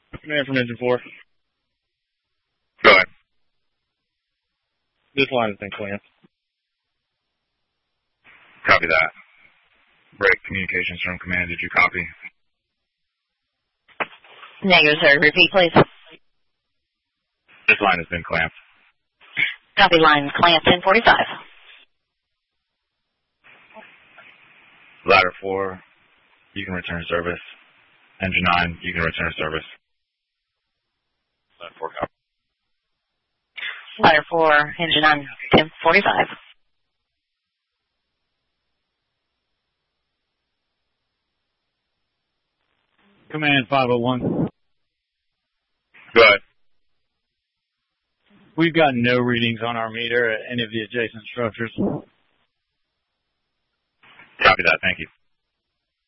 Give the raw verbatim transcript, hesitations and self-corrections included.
Command from Engine four. Go ahead. This line has been clamped. Copy that. Break communications from command. Did you copy? Negative, sir. Repeat, please. This line has been clamped. Copy, line clamped ten forty-five. Ladder four, you can return service. Engine nine, you can return service. Ladder four, copy. Ladder four, engine nine, ten forty-five. Command five oh one. Go ahead. We've got no readings on our meter at any of the adjacent structures. Copy that, thank you.